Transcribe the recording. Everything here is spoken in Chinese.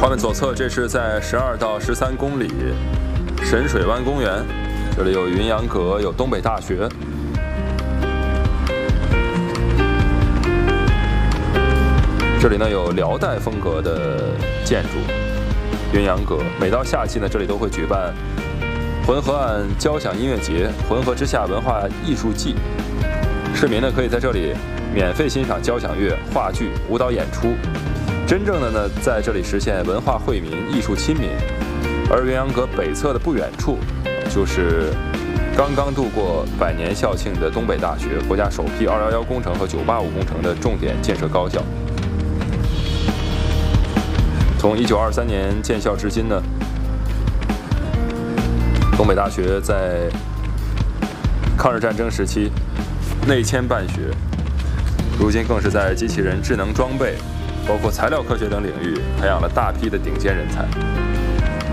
画面左侧，这是在12到13公里神水湾公园，这里有云阳阁，有东北大学。这里呢有辽代风格的建筑，云阳阁。每到夏季呢，这里都会举办浑河岸交响音乐节、浑河之下文化艺术季。市民呢可以在这里免费欣赏交响乐、话剧、舞蹈演出。真正的呢，在这里实现文化惠民、艺术亲民。而云阳阁北侧的不远处，就是刚刚度过100年校庆的东北大学，国家首批211工程和985工程的重点建设高校。从1923年建校至今呢，东北大学在抗日战争时期内迁办学，如今更是在机器人、智能装备，包括材料科学等领域培养了大批的顶尖人才。